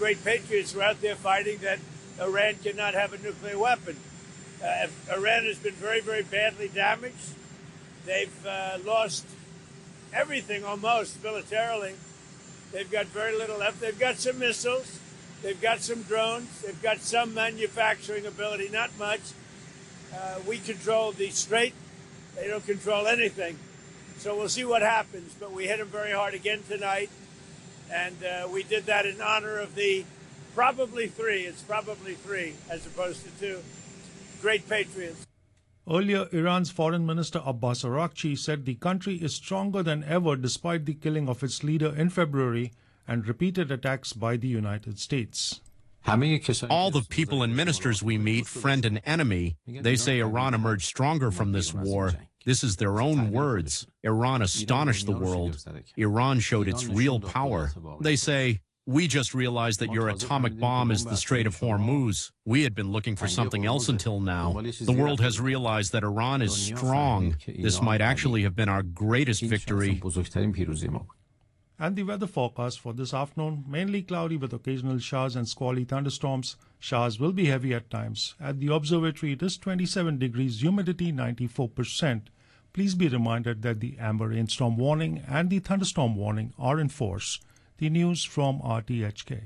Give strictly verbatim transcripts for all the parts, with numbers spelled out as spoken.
great patriots were out there fighting that Iran cannot have a nuclear weapon. Uh, Iran has been very, very badly damaged. They've uh, lost everything almost militarily. They've got very little left. They've got some missiles. They've got some drones. They've got some manufacturing ability, not much. Uh, we control the Strait. They don't control anything. So we'll see what happens. But we hit them very hard again tonight. And uh, we did that in honor of the probably three. It's probably three as opposed to two. Great patriots. Earlier, Iran's Foreign Minister Abbas Araghchi said the country is stronger than ever despite the killing of its leader in February and repeated attacks by the United States. All the people and ministers we meet, friend and enemy, they say Iran emerged stronger from this war. This is their own words. Iran astonished the world. Iran showed its real power. They say, we just realized that your atomic bomb is the Strait of Hormuz. We had been looking for something else until now. The world has realized that Iran is strong. This might actually have been our greatest victory. And the weather forecast for this afternoon, mainly cloudy with occasional showers and squally thunderstorms. Showers will be heavy at times. At the observatory, it is twenty-seven degrees, humidity ninety-four percent. Please be reminded that the amber rainstorm warning and the thunderstorm warning are in force. The news from R T H K.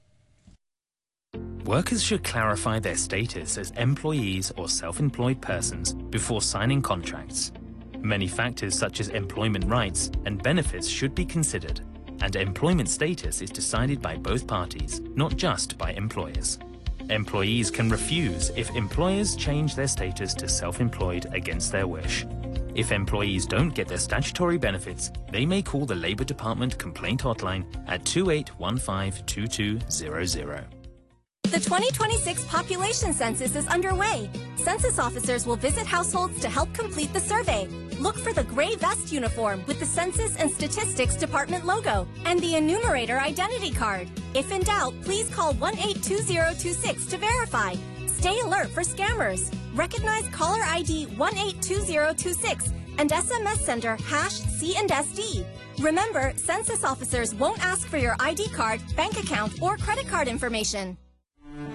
Workers should clarify their status as employees or self-employed persons before signing contracts. Many factors such as employment rights and benefits should be considered, and employment status is decided by both parties, not just by employers. Employees can refuse if employers change their status to self-employed against their wish. If employees don't get their statutory benefits, they may call the Labour Department complaint hotline at two eight one five two two zero zero. The twenty twenty-six population census is underway. Census officers will visit households to help complete the survey. Look for the gray vest uniform with the Census and Statistics Department logo and the enumerator identity card. If in doubt, please call one eight two zero two six to verify. Stay alert for scammers. Recognize caller I D one eight two zero two six and S M S sender hash C and S D. Remember, census officers won't ask for your I D card, bank account, or credit card information.